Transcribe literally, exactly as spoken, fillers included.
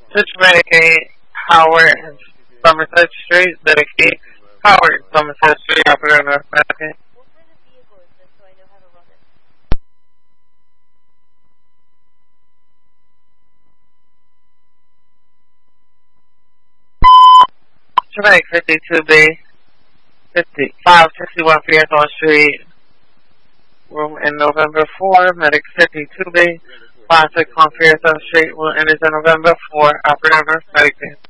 Switch Medicaid, Howard, Somerset Street, Medicaid, Howard, Somerset Street, operator North Medicaid. Traumatic fifty-two B, fifty-five sixty-one Fairthorn Street, room in November four, Medic fifty-two B, five sixty-one Fairthorn Street, room in November four, operator Medicaid.